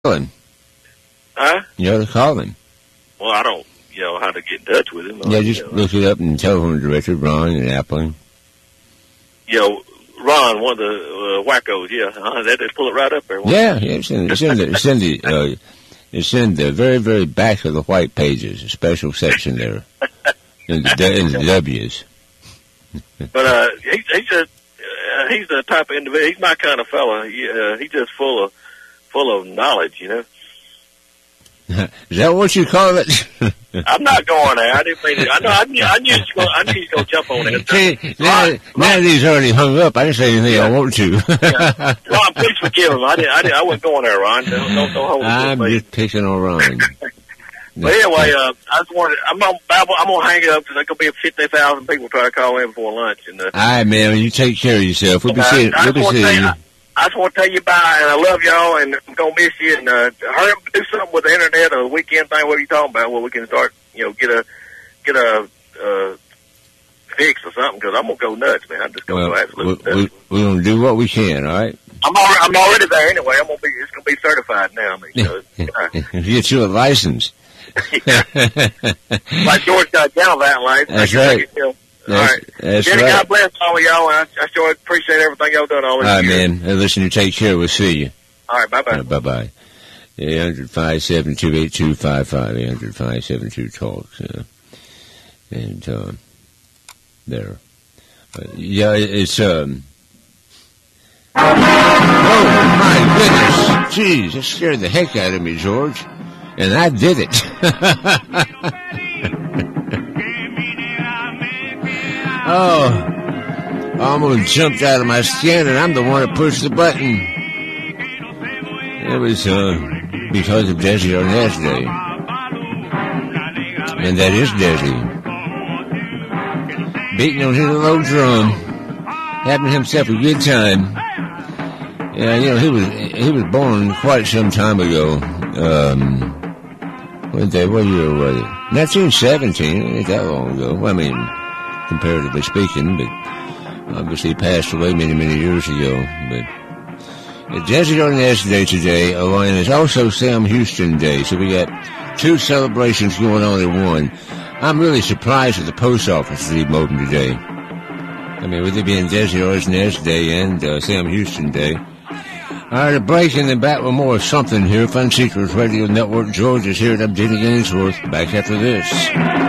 him. Huh? You ought to call him. Well, I don't, how to get in touch with him. Yeah, just look it up in telephone directory, Ron and Appling. Ron, one of the wackos, yeah. They pull it right up there. Yeah, it's in the very, very back of the white pages, a special section there, in the W's. But he's the type of individual. He's my kind of fella. He's just full of knowledge, Is that what you call it? I'm not going there. I didn't mean it. I knew he was going to jump on it. See, now that he's already hung up, I didn't say anything I want to. Ron, please forgive him. I wasn't going there, Ron. Don't hold it. I'm just picking on Ron. But anyway, I just wanted. I'm gonna hang it up because there's gonna be 50,000 people try to call in before lunch. And all right, man. You take care of yourself. We'll be seeing you. I just want to tell you bye, and I love y'all, and I'm going to miss you, and hurry up and do something with the internet or the weekend thing, what are you talking about, where we can start, get a fix or something, because I'm going to go nuts, man. I'm just going to go absolutely nuts. We're going to do what we can, all right? I'm already there anyway. It's going to be certified now. If you get you a license. Like George got a Gallivan license. That's right. All right. Jenny, God bless all of y'all, and I sure appreciate everything y'all done all this year. All right, man. Hey, listen, you take care. We'll see you. All right, bye-bye. Bye-bye. 800-572-8255. 800-572-TALK. And, there. It's, oh, my goodness. Jeez, that scared the heck out of me, George. And I did it. Oh, I almost jumped out of my skin, and I'm the one that pushed the button. It was because of Desi Arnaz Day. And that is Desi. Beating on his low drum, having himself a good time. Yeah, he was born quite some time ago. What year was it? 1917, ain't that long ago. Well, I mean, comparatively speaking, but obviously passed away many, many years ago. But it's Desi Arnaz Day today, and it's also Sam Houston Day, so we got two celebrations going on in one. I'm really surprised that the post office is even open today. I mean, with it being Desi Arnaz Day and Sam Houston Day. All right, a break and then back with more of something here. Fun Seekers Radio Network. George is here at Updating Ainsworth. Back after this.